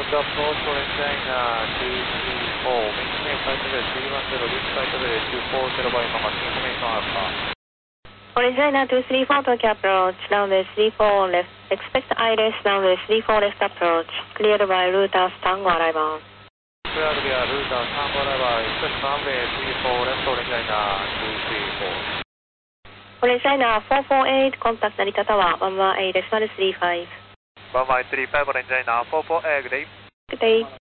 to approach Orange China 234, maintain flight level 310, reach flight level 240 by Mama, information Alpha. Orange China 234 Tokyo approach, runway 34 left, expect ILS runway 34 left approach, cleared by router Tango arrival. Cleared via router Tango arrival, expect runway 34 left, Orange China 234. Orange China 448, contact Narita Tower, 11A decimal 35. 1135, Orange China 448, good day. Good day.